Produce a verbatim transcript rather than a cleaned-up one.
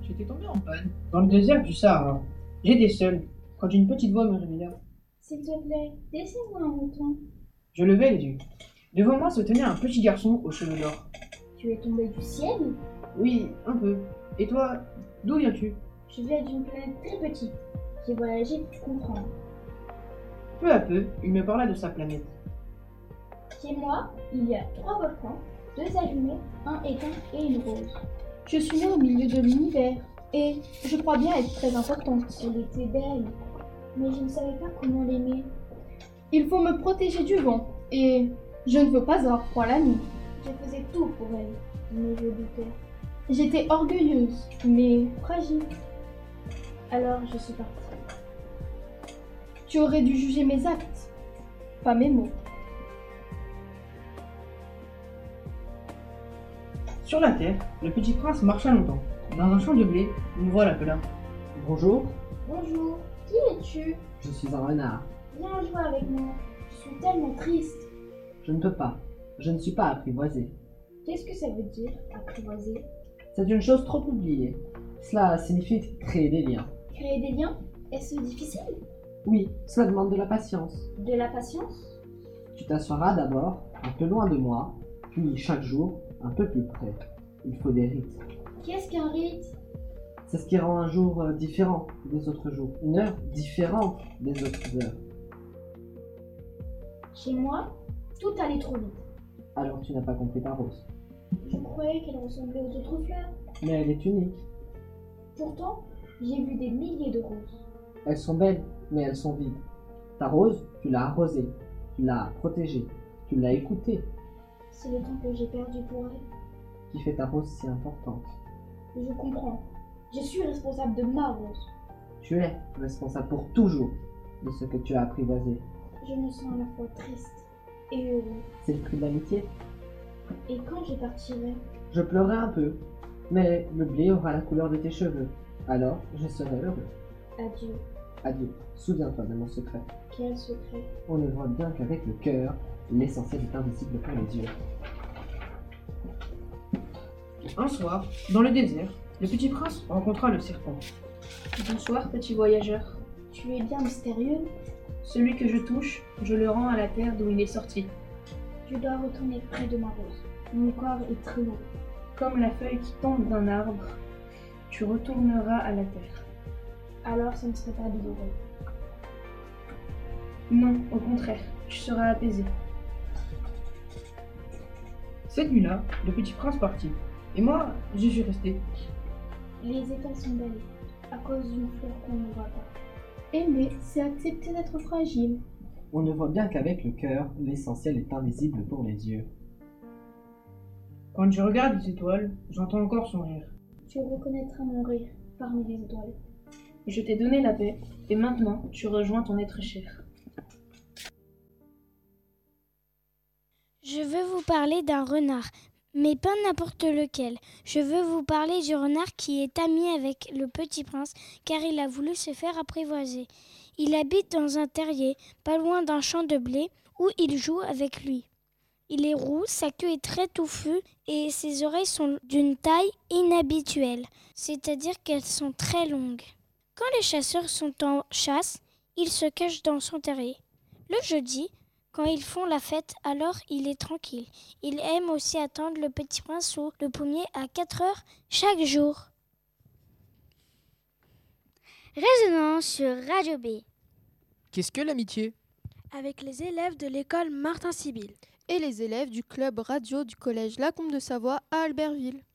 J'étais tombé en panne dans le désert du Sahara. J'étais seul quand une petite voix me réveilla. S'il te plaît, laissez-moi un mouton. Je levai les yeux. Devant moi se tenait un petit garçon aux cheveux d'or. Tu es tombé du ciel? Oui, un peu. Et toi, d'où viens-tu? Je viens d'une planète très petite. J'ai voyagé pour comprendre. Peu à peu, il me parla de sa planète. Chez moi, il y a trois volcans, deux allumés, un éteint et une rose. Je suis née au milieu de l'univers et je crois bien être très importante. Elle était belle, mais je ne savais pas comment l'aimer. Il faut me protéger du vent et je ne veux pas avoir froid la nuit. Je faisais tout pour elle, mais je doutais. J'étais orgueilleuse, mais fragile. Alors je suis partie. Tu aurais dû juger mes actes, pas mes mots. Sur la terre, le petit prince marcha longtemps. Dans un champ de blé, une voix l'appela. Bonjour, Bonjour, qui es-tu? je suis un renard. Viens jouer avec moi. Je suis tellement triste. Je ne peux pas. Je ne suis pas apprivoisé. Qu'est-ce que ça veut dire, apprivoiser? C'est une chose trop oubliée. Cela signifie créer des liens. Créer des liens? Est-ce difficile? Oui, cela demande de la patience. De la patience? Tu t'assoiras d'abord un peu loin de moi, puis chaque jour un peu plus près. Il faut des rites. Qu'est-ce qu'un rite? C'est ce qui rend un jour euh, différent des autres jours, une heure différente des autres heures. Chez moi, tout allait trop vite. Alors tu n'as pas compris ta rose. Je croyais qu'elle ressemblait aux autres fleurs. Mais elle est unique. Pourtant, j'ai vu des milliers de roses. Elles sont belles, mais elles sont vides. Ta rose, tu l'as arrosée, tu l'as protégée, tu l'as écoutée. C'est le temps que j'ai perdu pour elle. Qui fait ta rose si importante. Je comprends. Je suis responsable de ma rose. Tu es responsable pour toujours de ce que tu as apprivoisé. Je me sens à la fois triste et heureuse. C'est le prix de l'amitié. Et quand je partirai, Je pleurerai un peu, mais le blé aura la couleur de tes cheveux. Alors, je serai heureux. adieu. Adieu. Souviens-toi de mon secret. Quel secret? On ne voit bien qu'avec le cœur, l'essentiel est invisible pour les yeux. Un soir, dans le désert, le petit prince rencontra le serpent. Bonsoir, petit voyageur. Tu es bien mystérieux. Celui que je touche, je le rends à la terre d'où il est sorti. Je dois retourner près de ma rose. Mon corps est très lourd. Comme la feuille qui tombe d'un arbre, tu retourneras à la terre. Alors ce ne serait pas douloureux. Non, au contraire, tu seras apaisé. Cette nuit-là, le petit prince partit. Et moi, je suis resté. Les étoiles sont belles, à cause d'une fleur qu'on ne voit pas. Aimer, c'est accepter d'être fragile. On ne voit bien qu'avec le cœur, l'essentiel est invisible pour les yeux. Quand je regarde les étoiles, j'entends encore son rire. Tu reconnaîtras mon rire parmi les étoiles. Je t'ai donné la paix, et maintenant tu rejoins ton être cher. Je veux vous parler d'un renard, mais pas n'importe lequel. Je veux vous parler du renard qui est ami avec le petit prince, car il a voulu se faire apprivoiser. Il habite dans un terrier, pas loin d'un champ de blé, où il joue avec lui. Il est roux, sa queue est très touffue et ses oreilles sont d'une taille inhabituelle, c'est-à-dire qu'elles sont très longues. Quand les chasseurs sont en chasse, il se cache dans son terrier. Le jeudi, quand ils font la fête, alors il est tranquille. Il aime aussi attendre le petit prince sous le pommier à quatre heures chaque jour. Résonance sur Radio B. Qu'est-ce que l'amitié? Avec les élèves de l'école Martin-Sibyl. Et les élèves du club radio du collège Lacombe de Savoie à Albertville.